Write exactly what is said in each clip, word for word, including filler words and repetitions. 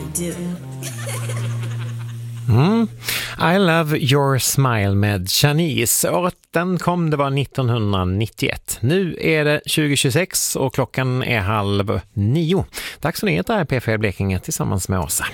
do. Mm. I Love Your Smile med Shanice. Året den kom, det var nittonhundranittioett. Nu är det tjugohundratjugosex och klockan är halv nio. Dags för nyheter här i P fyra Blekinge tillsammans med Åsa.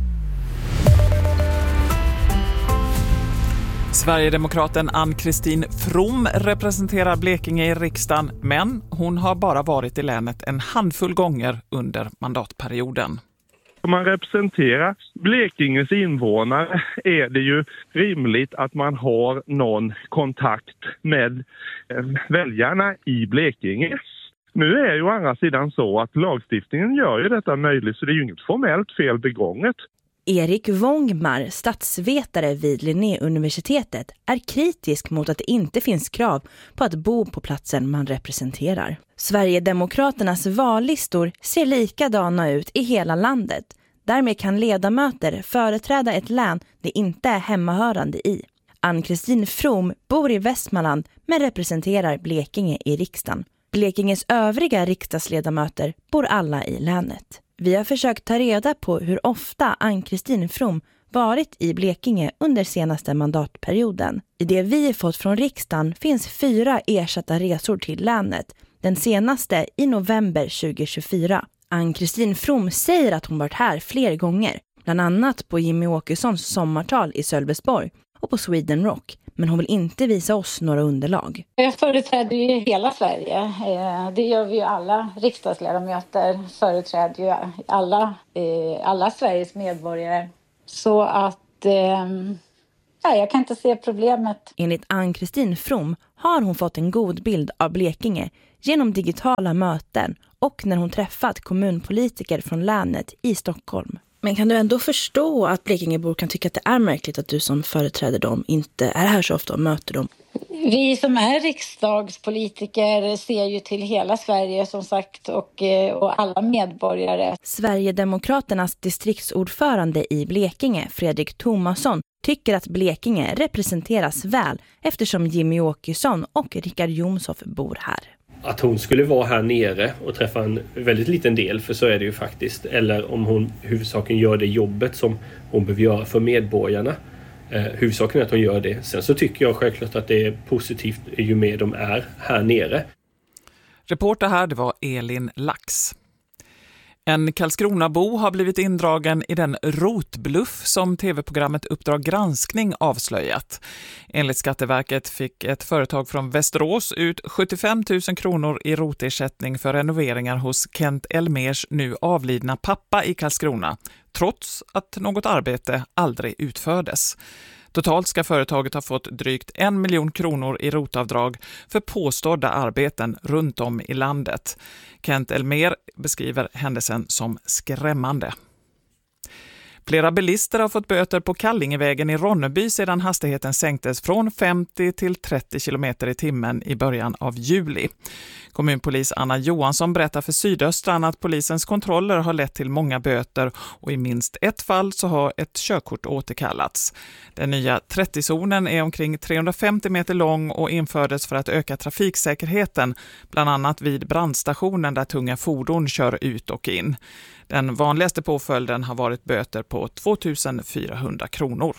Sverigedemokraten Ann-Kristin From representerar Blekinge i riksdagen, men hon har bara varit i länet en handfull gånger under mandatperioden. Om man representerar Blekinges invånare är det ju rimligt att man har någon kontakt med väljarna i Blekinge. Nu är ju å andra sidan så att lagstiftningen gör ju detta möjligt, så det är ju inget formellt fel begånget. Erik Wångmar, statsvetare vid Linnéuniversitetet, är kritisk mot att det inte finns krav på att bo på platsen man representerar. Sverigedemokraternas vallistor ser likadana ut i hela landet. Därmed kan ledamöter företräda ett län det inte är hemmahörande i. Ann-Kristin From bor i Västmanland men representerar Blekinge i riksdagen. Blekinges övriga riksdagsledamöter bor alla i länet. Vi har försökt ta reda på hur ofta Ann-Kristin From varit i Blekinge under senaste mandatperioden. I det vi fått från riksdagen finns fyra ersatta resor till länet. Den senaste i november tjugohundratjugofyra. Ann-Kristin From säger att hon varit här fler gånger. Bland annat på Jimmy Åkessons sommartal i Sölvesborg och på Sweden Rock. Men hon vill inte visa oss några underlag. Jag företräder ju hela Sverige. Det gör vi ju alla riksdagsledamöter. Företräder ju alla, alla Sveriges medborgare. Så att ja, jag kan inte se problemet. Enligt Ann-Kristin From har hon fått en god bild av Blekinge genom digitala möten och när hon träffat kommunpolitiker från länet i Stockholm. Men kan du ändå förstå att Blekingebor kan tycka att det är märkligt att du som företräder dem inte är här så ofta och möter dem? Vi som är riksdagspolitiker ser ju till hela Sverige som sagt och, och alla medborgare. Sverigedemokraternas distriktsordförande i Blekinge, Fredrik Thomasson, tycker att Blekinge representeras väl eftersom Jimmy Åkesson och Rickard Jomshof bor här. Att hon skulle vara här nere och träffa en väldigt liten del, för så är det ju faktiskt. Eller om hon huvudsakligen gör det jobbet som hon behöver göra för medborgarna. Eh, huvudsaken är att hon gör det. Sen så tycker jag självklart att det är positivt ju mer de är här nere. Reporter här, det var Elin Lax. En Karlskronabo har blivit indragen i den rotbluff som tv-programmet Uppdrag granskning avslöjat. Enligt Skatteverket fick ett företag från Västerås ut sjuttiofem tusen kronor i rotersättning för renoveringar hos Kent Elmers nu avlidna pappa i Karlskrona, trots att något arbete aldrig utfördes. Totalt ska företaget ha fått drygt en miljon kronor i rotavdrag för påstådda arbeten runt om i landet. Kent Elmer beskriver händelsen som skrämmande. Flera bilister har fått böter på Kallingevägen i Ronneby sedan hastigheten sänktes från femtio till trettio kilometer i timmen i början av juli. Kommunpolis Anna Johansson berättar för Sydöstran att polisens kontroller har lett till många böter och i minst ett fall så har ett körkort återkallats. Den nya trettio-zonen är omkring trehundrafemtio meter lång och infördes för att öka trafiksäkerheten, bland annat vid brandstationen där tunga fordon kör ut och in. Den vanligaste påföljden har varit böter på tvåtusenfyrahundra kronor.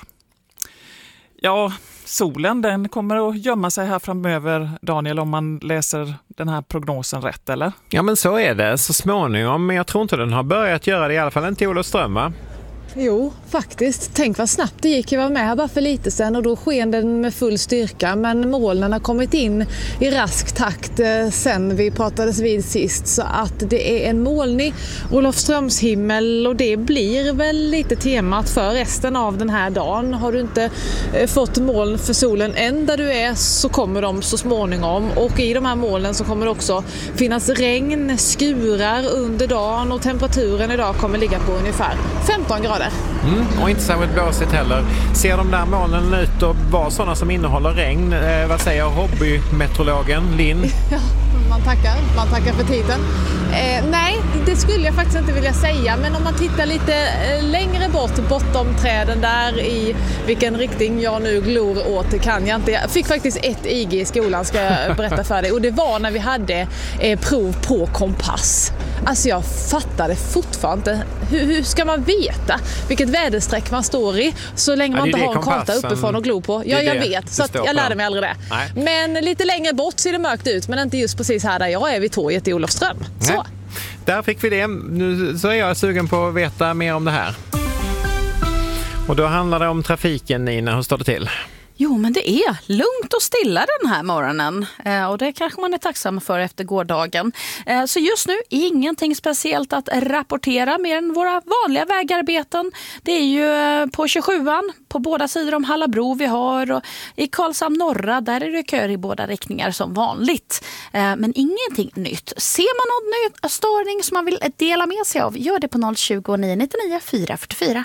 Ja, solen den kommer att gömma sig här framöver, Daniel, om man läser den här prognosen rätt, eller? Ja, men så är det så småningom, men jag tror inte den har börjat göra det, i alla fall inte Olofström, va? Jo, faktiskt. Tänk vad snabbt det gick. Jag var med här bara för lite sedan och då sken den med full styrka. Men molnen har kommit in i rask takt sen vi pratades vid sist. Så att det är en molnig Olofströmshimmel och det blir väl lite temat för resten av den här dagen. Har du inte fått moln för solen än där du är så kommer de så småningom. Och i de här molnen så kommer det också finnas regn, skurar under dagen och temperaturen idag kommer ligga på ungefär femton grader. Mm, och inte särskilt blåsigt heller. Ser de där molnen ut och vara sådana som innehåller regn? Eh, vad säger hobbymeteorologen Linn? Ja, man tackar. Man tackar för tiden. Eh, nej, det skulle jag faktiskt inte vilja säga. Men om man tittar lite eh, längre bort, bortom träden där i vilken riktning jag nu glor åt kan jag inte. Jag fick faktiskt ett I G i skolan, ska jag berätta för dig. Och det var när vi hade eh, prov på kompass. Alltså jag fattade fortfarande. Hur, hur ska man veta vilket väderstreck man står i så länge man inte har en karta uppifrån och glo på? Ja, jag vet. Så att jag lärde mig aldrig det. Nej. Men lite längre bort ser det mörkt ut, men inte just precis här där jag är vid torget i Olofström. Så. Nej. Där fick vi det. Nu så är jag sugen på att veta mer om det här. Och då handlar det om trafiken, Nina. Hur står det till? Jo, men det är lugnt och stilla den här morgonen. Eh, och det kanske man är tacksam för efter gårdagen. Eh, så just nu ingenting speciellt att rapportera mer än våra vanliga vägarbeten. Det är ju eh, på tjugosjuan på båda sidor om Hallabro vi har. Och i Karlshamn norra, där är det köer i båda riktningar som vanligt. Eh, men ingenting nytt. Ser man någon ny störning som man vill dela med sig av, gör det på noll tjugo, nio nittionio, fyra fyrtiofyra.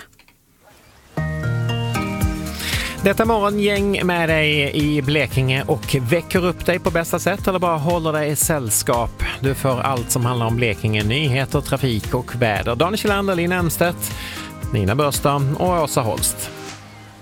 Detta morgongäng med dig i Blekinge och väcker upp dig på bästa sätt eller bara håller dig i sällskap. Du får allt som handlar om Blekinge, nyheter, trafik och väder. Daniel Kjellander, Lina Emstedt, Nina Börstad och Åsa Holst.